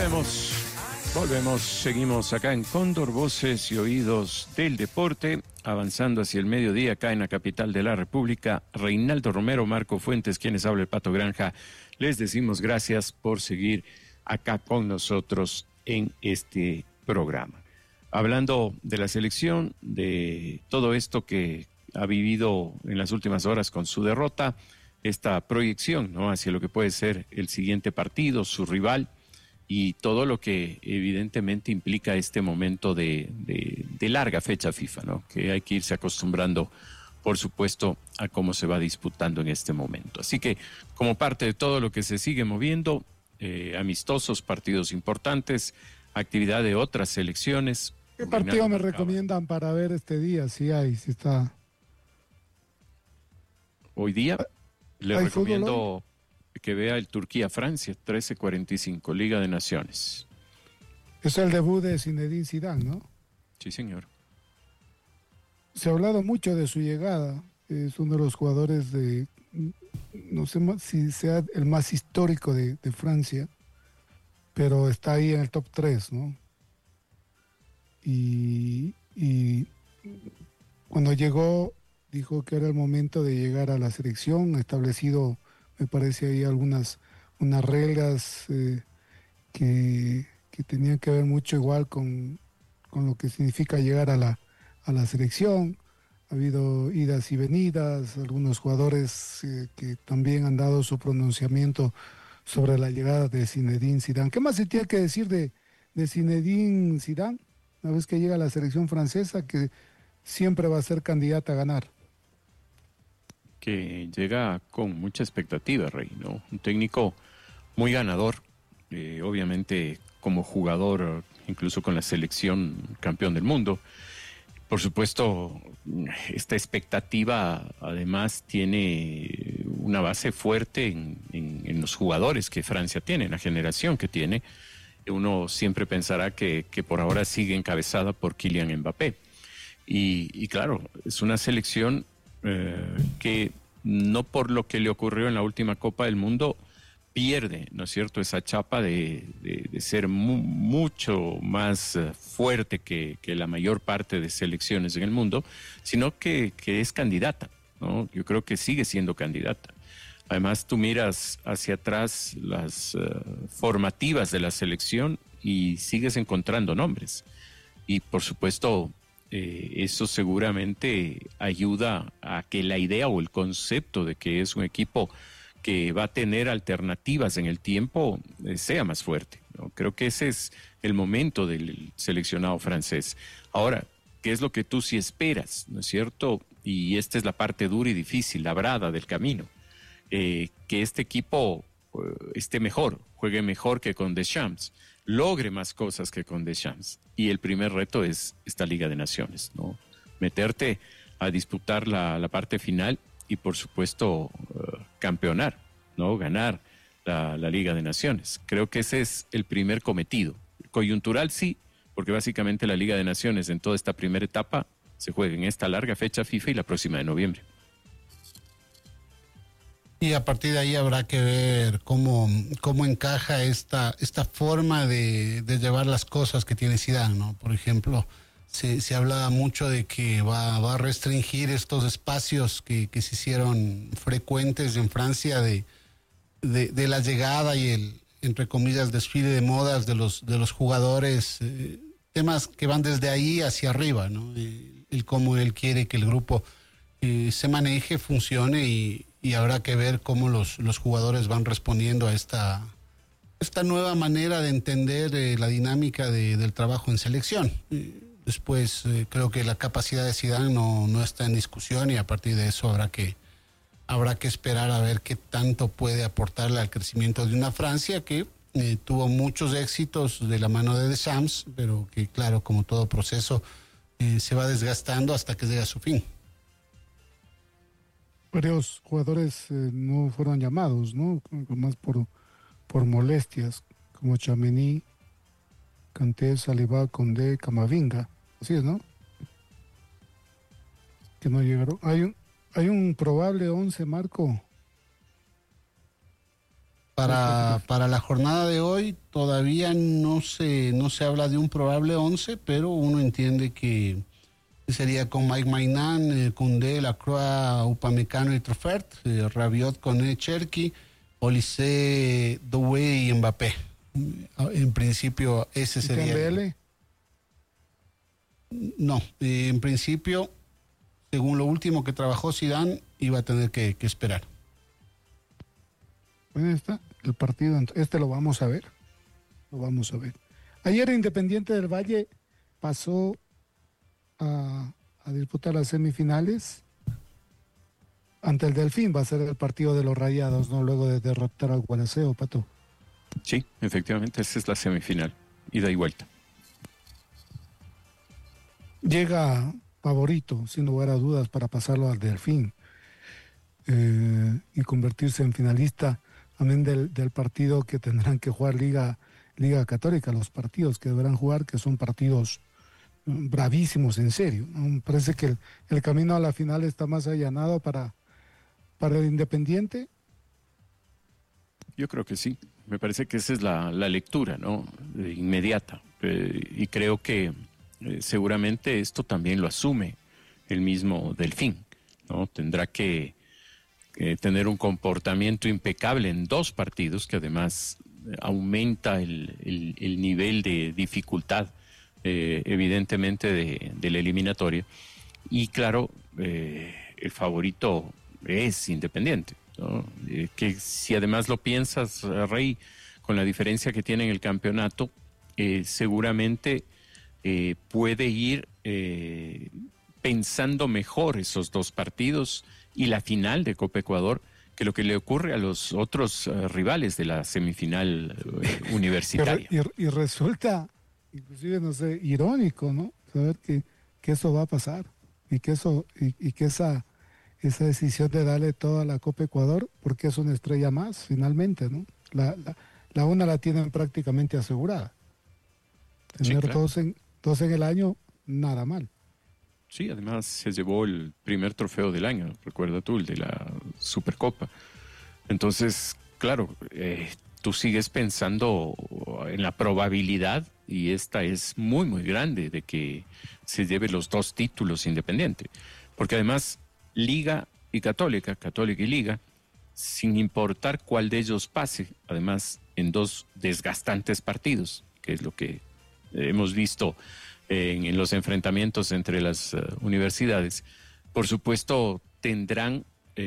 Volvemos, seguimos acá en Cóndor, voces y oídos del deporte, avanzando hacia el mediodía acá en la capital de la República. Reinaldo Romero, Marco Fuentes, quienes habla el Pato Granja, les decimos gracias por seguir acá con nosotros en este programa. Hablando de la selección, de todo esto que ha vivido en las últimas horas con su derrota, esta proyección, ¿no?, hacia lo que puede ser el siguiente partido, su rival, y todo lo que evidentemente implica este momento de larga fecha FIFA, ¿no?, que hay que irse acostumbrando, por supuesto, a cómo se va disputando en este momento. Así que, como parte de todo lo que se sigue moviendo, amistosos, partidos importantes, actividad de otras selecciones. ¿Qué partido me recomiendan para ver este día? Si está. Hoy día le recomiendo fútbol que vea el Turquía-Francia, 13:45, Liga de Naciones. Es el debut de Zinedine Zidane, ¿no? Sí, señor. Se ha hablado mucho de su llegada. Es uno de los jugadores no sé si sea el más histórico de Francia, pero está ahí en el top 3, ¿no? Y cuando llegó, dijo que era el momento de llegar a la selección. Ha establecido, me parece, ahí unas reglas que tenían que ver mucho igual con lo que significa llegar a la selección. Ha habido idas y venidas, algunos jugadores que también han dado su pronunciamiento sobre la llegada de Zinedine Zidane. ¿Qué más se tiene que decir de Zinedine Zidane? Una vez que llega a la selección francesa, que siempre va a ser candidata a ganar. Que llega con mucha expectativa, Rey, ¿no? Un técnico muy ganador, obviamente como jugador, incluso con la selección campeón del mundo. Por supuesto, esta expectativa además tiene una base fuerte en los jugadores que Francia tiene, en la generación que tiene. Uno siempre pensará que por ahora sigue encabezada por Kylian Mbappé. Y claro, es una selección que no por lo que le ocurrió en la última Copa del Mundo pierde, ¿no es cierto?, esa chapa de ser mucho más fuerte que la mayor parte de selecciones en el mundo, sino que es candidata, ¿no? Yo creo que sigue siendo candidata. Además, tú miras hacia atrás las formativas de la selección y sigues encontrando nombres. Y por supuesto, eso seguramente ayuda a que la idea o el concepto de que es un equipo que va a tener alternativas en el tiempo sea más fuerte, ¿no? Creo que ese es el momento del seleccionado francés. Ahora, ¿qué es lo que tú sí esperas, no es cierto? Y esta es la parte dura y difícil, labrada del camino. Que este equipo esté mejor, juegue mejor que con Deschamps, logre más cosas que con Deschamps. Y el primer reto es esta Liga de Naciones, ¿no? Meterte a disputar la parte final y, por supuesto, campeonar, ¿no? Ganar la Liga de Naciones. Creo que ese es el primer cometido. Coyuntural sí, porque básicamente la Liga de Naciones en toda esta primera etapa se juega en esta larga fecha FIFA y la próxima de noviembre. Y a partir de ahí habrá que ver cómo encaja esta forma de llevar las cosas que tiene Zidane, ¿no? Por ejemplo, se habla mucho de que va a restringir estos espacios que se hicieron frecuentes en Francia de la llegada y el, entre comillas, desfile de modas de los jugadores, temas que van desde ahí hacia arriba, ¿no? El cómo él quiere que el grupo se maneje, funcione y habrá que ver cómo los jugadores van respondiendo a esta nueva manera de entender la dinámica del trabajo en selección. Después creo que la capacidad de Zidane no está en discusión y a partir de eso habrá que esperar a ver qué tanto puede aportarle al crecimiento de una Francia que tuvo muchos éxitos de la mano de Deschamps, pero que claro, como todo proceso, se va desgastando hasta que llegue a su fin. Varios jugadores no fueron llamados, ¿no? Más por molestias, como Tchouaméni, Kanté, Saliba, Condé, Camavinga. Así es, ¿no? Que no llegaron. Hay un probable 11, Marco. Para la jornada de hoy todavía no se habla de un probable 11, pero uno entiende que sería con Mike Maignan, Koundé, Lacroix, Upamecano y Truffert, Rabiot, Koné, Cherki, Olise, Doué y Mbappé. En principio ese sería... ¿Dembélé? No, en principio, según lo último que trabajó Zidane, iba a tener que esperar. Bueno, está el partido, lo vamos a ver. Lo vamos a ver. Ayer Independiente del Valle pasó a disputar las semifinales ante el Delfín. Va a ser el partido de los Rayados, ¿no? Luego de derrotar al Gualaceo, Pato. Sí, efectivamente, esa es la semifinal, ida y vuelta. Llega favorito, sin lugar a dudas, para pasarlo al Delfín y convertirse en finalista también del partido que tendrán que jugar Liga Católica, los partidos que deberán jugar, que son partidos bravísimos, en serio, ¿no? Me parece que el camino a la final está más allanado para el Independiente. Yo creo que sí, me parece que esa es la lectura, ¿no? Inmediata, y creo que seguramente esto también lo asume el mismo Delfín, ¿no? Tendrá que tener un comportamiento impecable en 2 partidos, que además aumenta el nivel de dificultad, evidentemente, de la eliminatoria. Y claro, el favorito es Independiente, ¿no? Que si además lo piensas, Rey, con la diferencia que tiene en el campeonato, seguramente puede ir pensando mejor esos 2 partidos y la final de Copa Ecuador que lo que le ocurre a los otros rivales de la semifinal universitaria. Y resulta, inclusive, no sé, irónico, ¿no? Saber que eso va a pasar y que esa decisión de darle toda la Copa Ecuador, porque es una estrella más, finalmente, ¿no? La una la tienen prácticamente asegurada. Tener Sí, claro. dos en el año, nada mal. Sí, además se llevó el primer trofeo del año, recuerda tú, el de la Supercopa. Entonces, claro, tú sigues pensando en la probabilidad, y esta es muy, muy grande, de que se lleve los 2 títulos Independiente. Porque además, Liga y Católica, Católica y Liga, sin importar cuál de ellos pase, además en 2 desgastantes partidos, que es lo que hemos visto en los enfrentamientos entre las universidades, por supuesto tendrán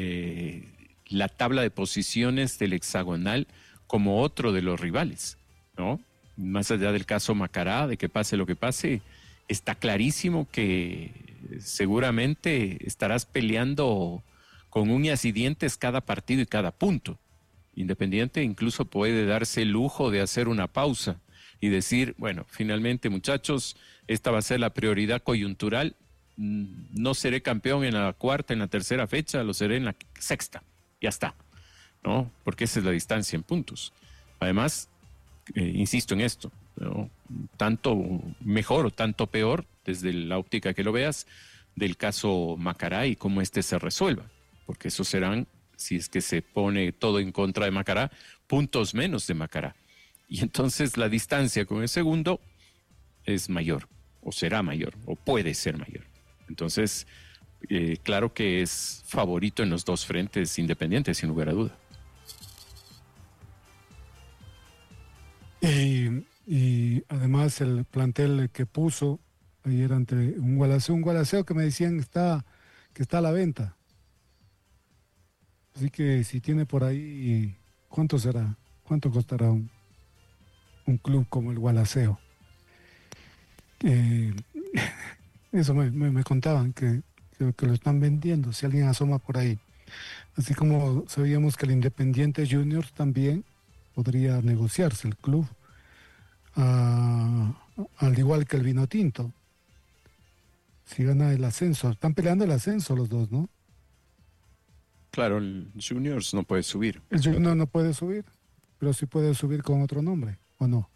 la tabla de posiciones del hexagonal como otro de los rivales, ¿no? Más allá del caso Macará, de que pase lo que pase, está clarísimo que seguramente estarás peleando con uñas y dientes cada partido y cada punto. Independiente incluso puede darse el lujo de hacer una pausa y decir, bueno, finalmente, muchachos, esta va a ser la prioridad coyuntural. No seré campeón en la 4ª, en la 3ª fecha, lo seré en la 6ª. Ya está, ¿no? Porque esa es la distancia en puntos. Además, insisto en esto, ¿no? Tanto mejor o tanto peor, desde la óptica que lo veas, del caso Macará y cómo se resuelva. Porque esos serán, si es que se pone todo en contra de Macará, puntos menos de Macará. Y entonces la distancia con el segundo es mayor, o será mayor, o puede ser mayor. Entonces, claro que es favorito en los 2 frentes Independiente, sin lugar a duda. Y además el plantel que puso ayer ante un Gualaceo que me decían que está a la venta. Así que si tiene por ahí, ¿cuánto será? ¿Cuánto costará un club como el Gualaceo? Eso me contaban que lo están vendiendo, si alguien asoma por ahí. Así como sabíamos que el Independiente Juniors también podría negociarse el club, al igual que el Vinotinto. Si gana el ascenso, están peleando el ascenso los 2, ¿no? Claro, el Juniors no puede subir. El Junior no puede subir, pero sí puede subir con otro nombre, ¿o no?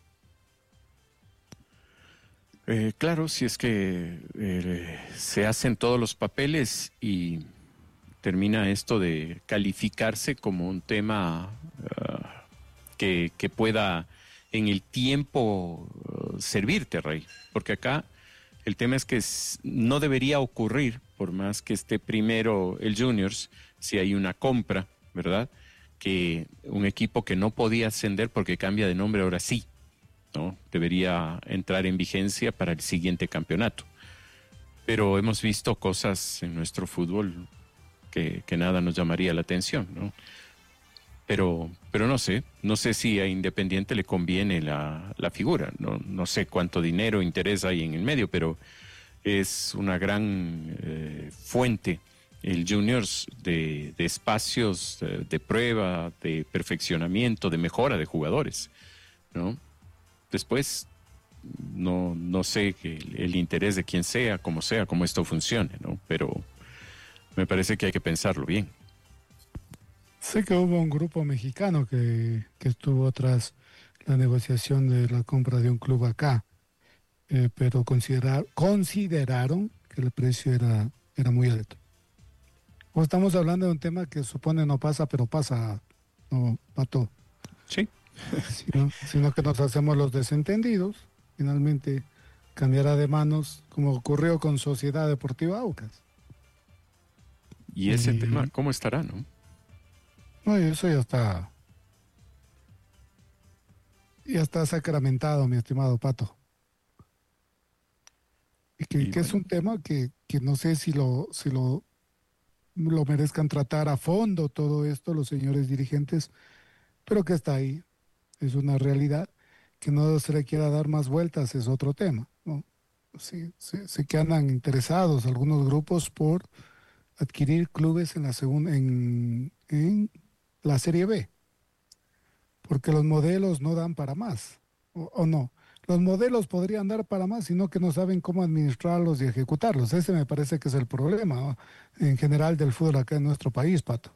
Claro, si es que se hacen todos los papeles y termina esto de calificarse como un tema que pueda en el tiempo servirte, Rey. Porque acá el tema es que no debería ocurrir, por más que esté primero el Juniors, si hay una compra, ¿verdad? Que un equipo que no podía ascender porque cambia de nombre ahora sí, ¿no? Debería entrar en vigencia para el siguiente campeonato. Pero hemos visto cosas en nuestro fútbol que nada nos llamaría la atención, ¿no? Pero no sé si a Independiente le conviene la figura, no sé cuánto dinero, interés hay en el medio, pero es una gran fuente el Juniors de espacios de prueba, de perfeccionamiento, de mejora de jugadores, ¿no? Después, no sé el interés de quien sea, cómo esto funcione, ¿no? Pero me parece que hay que pensarlo bien. Sé que hubo un grupo mexicano que estuvo tras la negociación de la compra de un club acá, pero consideraron que el precio era muy alto. O estamos hablando de un tema que supone no pasa, pero pasa, no, Pato. Sí. Sino que nos hacemos los desentendidos. Finalmente cambiará de manos, como ocurrió con Sociedad Deportiva Aucas. Y ese tema, ¿cómo estará, no? No, eso ya está sacramentado, mi estimado Pato. Y que bueno, es un tema que no sé si lo merezcan tratar a fondo todo esto los señores dirigentes, pero que está ahí. Es una realidad. Que no se le quiera dar más vueltas es otro tema, ¿no? Sí, sé que andan interesados algunos grupos por adquirir clubes en la segunda, en la Serie B, porque los modelos no dan para más, o no. Los modelos podrían dar para más, sino que no saben cómo administrarlos y ejecutarlos. Ese me parece que es el problema, ¿no? En general del fútbol acá en nuestro país, Pato.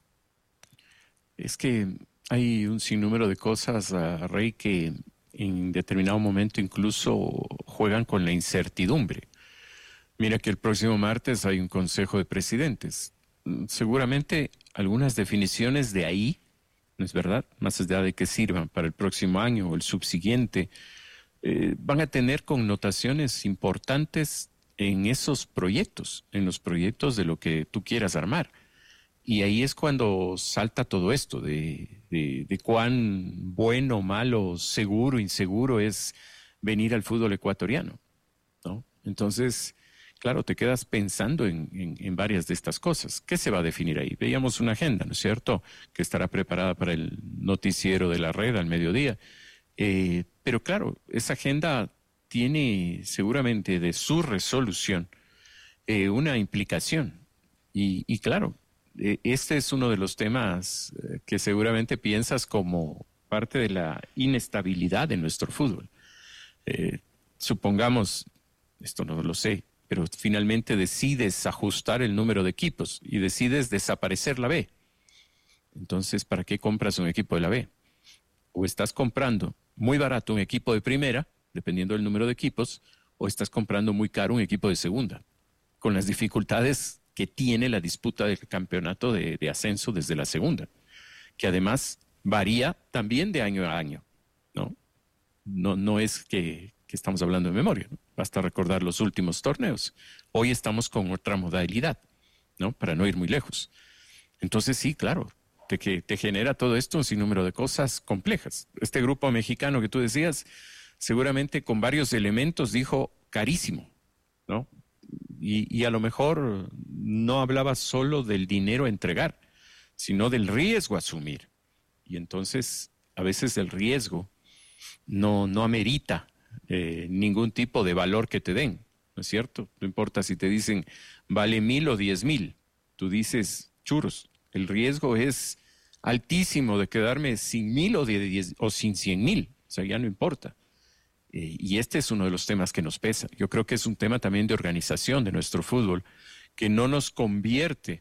Es que hay un sinnúmero de cosas, Rey, que en determinado momento incluso juegan con la incertidumbre. Mira que el próximo martes hay un consejo de presidentes. Seguramente algunas definiciones de ahí, ¿no es verdad? Más allá de que sirvan para el próximo año o el subsiguiente, van a tener connotaciones importantes en esos proyectos, en los proyectos de lo que tú quieras armar. Y ahí es cuando salta todo esto de cuán bueno, malo, seguro, inseguro es venir al fútbol ecuatoriano, ¿no? Entonces, claro, te quedas pensando en varias de estas cosas. ¿Qué se va a definir ahí? Veíamos una agenda, ¿no es cierto?, que estará preparada para el noticiero de la red al mediodía. Pero claro, esa agenda tiene seguramente de su resolución una implicación. Y claro, este es uno de los temas que seguramente piensas como parte de la inestabilidad de nuestro fútbol. Supongamos, esto no lo sé, pero finalmente decides ajustar el número de equipos y decides desaparecer la B. Entonces, ¿para qué compras un equipo de la B? O estás comprando muy barato un equipo de primera, dependiendo del número de equipos, o estás comprando muy caro un equipo de segunda, con las dificultades que tiene la disputa del campeonato de ascenso desde la segunda, que además varía también de año a año, ¿no? No es que estamos hablando de memoria, ¿no? Basta recordar los últimos torneos. Hoy estamos con otra modalidad, ¿no? Para no ir muy lejos. Entonces sí, claro, te genera todo esto un sinnúmero de cosas complejas. Este grupo mexicano que tú decías, seguramente con varios elementos dijo carísimo, ¿no? Y a lo mejor no hablaba solo del dinero a entregar, sino del riesgo a asumir. Y entonces, a veces el riesgo no amerita ningún tipo de valor que te den, ¿no es cierto? No importa si te dicen vale 1,000 o 10,000, tú dices churros. El riesgo es altísimo de quedarme sin 1,000 o sin 100,000. O sea, ya no importa. Y este es uno de los temas que nos pesa. Yo creo que es un tema también de organización de nuestro fútbol, que no nos convierte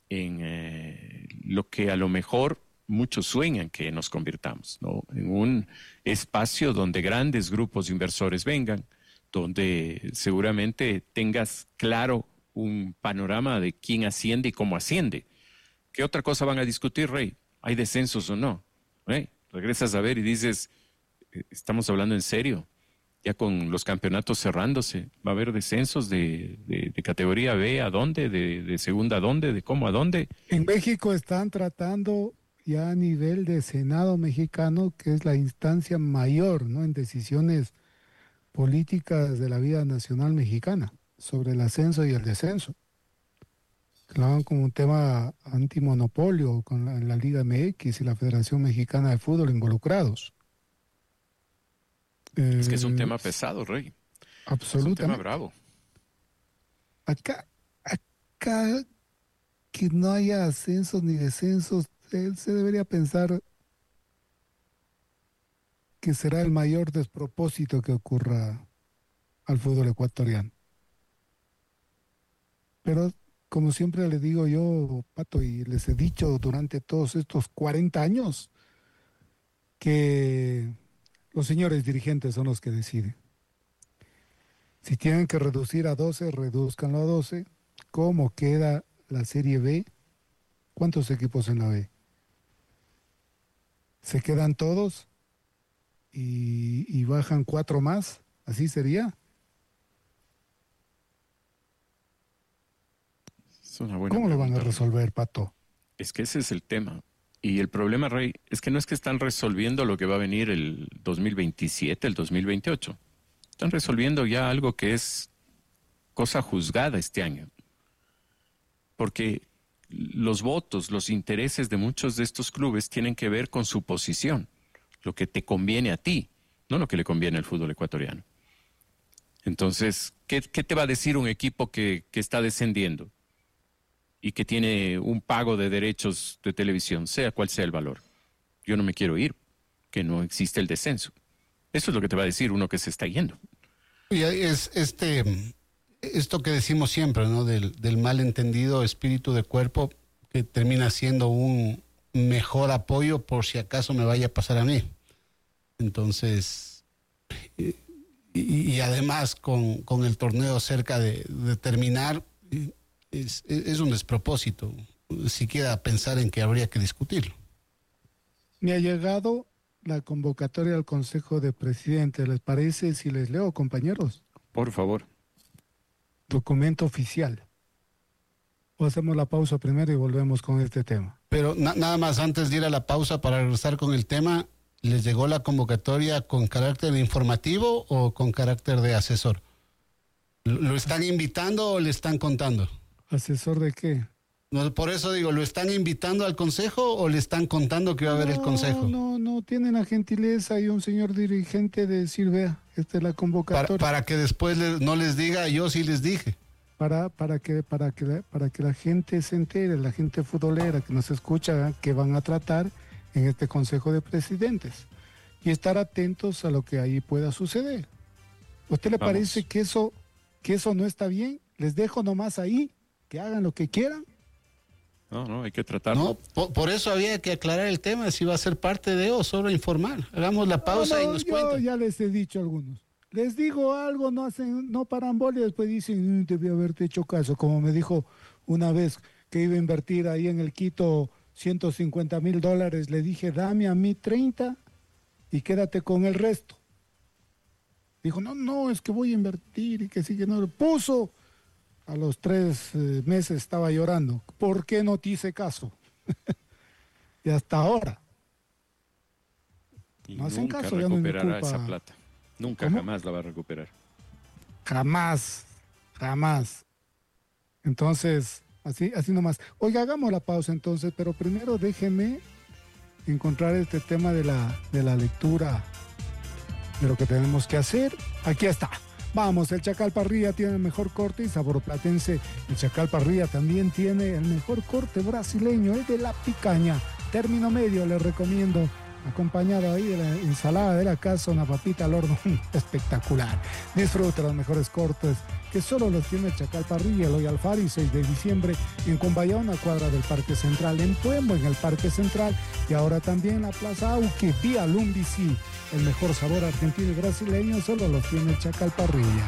en lo que a lo mejor muchos sueñan que nos convirtamos, ¿no? En un espacio donde grandes grupos de inversores vengan, donde seguramente tengas claro un panorama de quién asciende y cómo asciende. ¿Qué otra cosa van a discutir, Rey? ¿Hay descensos o no? regresas a ver y dices, estamos hablando en serio. Ya con los campeonatos cerrándose, va a haber descensos de categoría B, ¿a dónde? De segunda, ¿a dónde? ¿De cómo, a dónde? En México están tratando ya a nivel de Senado mexicano, que es la instancia mayor, ¿no?, en decisiones políticas de la vida nacional mexicana, sobre el ascenso y el descenso. Lo hagan como un tema antimonopolio con la Liga MX y la Federación Mexicana de Fútbol involucrados. Es que es un tema pesado, Rey. Absolutamente. Es un tema bravo. Acá que no haya ascensos ni descensos, se debería pensar que será el mayor despropósito que ocurra al fútbol ecuatoriano. Pero como siempre le digo yo, Pato, y les he dicho durante todos estos 40 años, que los señores dirigentes son los que deciden. Si tienen que reducir a 12, reduzcanlo a 12. ¿Cómo queda la Serie B? ¿Cuántos equipos en la B? ¿Se quedan todos y bajan 4 más? ¿Así sería? Es una buena ¿Cómo lo van a pregunta, resolver, Pato? Es que ese es el tema. Y el problema, Rey, es que no es que están resolviendo lo que va a venir el 2027, el 2028. Están resolviendo ya algo que es cosa juzgada este año. Porque los votos, los intereses de muchos de estos clubes tienen que ver con su posición, lo que te conviene a ti, no lo que le conviene al fútbol ecuatoriano. Entonces, ¿qué te va a decir un equipo que está descendiendo y que tiene un pago de derechos de televisión, sea cual sea el valor? Yo no me quiero ir, que no existe el descenso. Eso es lo que te va a decir uno que se está yendo. Y es esto que decimos siempre, ¿no? Del malentendido espíritu de cuerpo, que termina siendo un mejor apoyo por si acaso me vaya a pasar a mí. Entonces, y además con el torneo cerca de terminar, es un despropósito siquiera pensar en que habría que discutirlo. Me ha llegado la convocatoria al Consejo de Presidentes. ¿Les parece si les leo, compañeros? Por favor. Documento oficial. O hacemos la pausa primero y volvemos con este tema. Pero nada más, antes de ir a la pausa para regresar con el tema, ¿les llegó la convocatoria con carácter informativo o con carácter de asesor? ¿Lo están invitando o le están contando? ¿Asesor de qué? No, por eso digo, ¿lo están invitando al consejo o le están contando que va a haber el consejo? No, tienen la gentileza y un señor dirigente de decir, vea, esta es la convocatoria. Para que después no les diga, yo sí les dije. Para que la gente se entere, la gente futbolera que nos escucha, que van a tratar en este Consejo de Presidentes. Y estar atentos a lo que ahí pueda suceder. ¿A usted le parece que eso no está bien? Les dejo nomás ahí, que hagan lo que quieran. No, hay que tratarlo. No, por eso había que aclarar el tema, si va a ser parte de o solo informar. Hagamos la pausa y nos cuentan. Ya les he dicho a algunos. Les digo algo, no paran bola y después dicen, debí haberte hecho caso. Como me dijo una vez que iba a invertir ahí en el Quito $150,000, le dije, dame a mí 30 y quédate con el resto. Dijo, no, es que voy a invertir y que sí que no. Lo puso. A los 3 meses estaba llorando. ¿Por qué no te hice caso? Y hasta ahora. Y no hacen nunca caso, ya no me recuperará culpa. esa plata. Nunca, ¿Cómo? jamás la va a recuperar. Jamás. Entonces, así nomás. Oiga, hagamos la pausa entonces, pero primero déjeme encontrar este tema de la lectura de lo que tenemos que hacer. Aquí está. Vamos, el Chacal Parrilla tiene el mejor corte y sabor platense. El Chacal Parrilla también tiene el mejor corte brasileño, es de la picaña. Término medio les recomiendo, acompañado ahí de la ensalada de la casa, una papita al horno espectacular. Disfruta los mejores cortes que solo los tiene el Chacal Parrilla, el Hoy Alfari, 6 de diciembre, en Cumbayá, una cuadra del Parque Central, en Puembo, en el Parque Central, y ahora también en la Plaza Auque, vía Lumbici. El mejor sabor argentino y brasileño solo los tiene el Chacal Parrilla.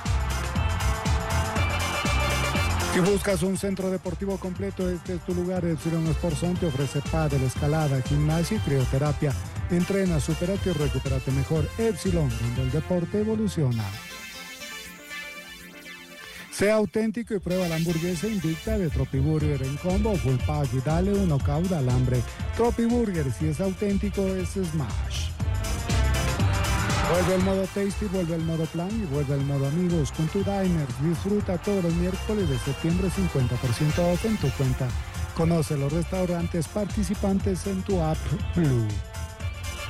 Si buscas un centro deportivo completo, este es tu lugar. El Epsilon Sport Zone te ofrece pádel, escalada, gimnasia y crioterapia. Entrena, supérate y recupérate mejor. Epsilon, donde el deporte evoluciona. Sea auténtico y prueba la hamburguesa invicta de Tropiburger en combo full pack y dale un knockout al hambre. Tropiburger, si es auténtico, es Smash. Vuelve el modo Tasty, vuelve el modo Plan y vuelve el modo Amigos con tu Diners. Disfruta todos los miércoles de septiembre 50% off en tu cuenta. Conoce los restaurantes participantes en tu app Blue.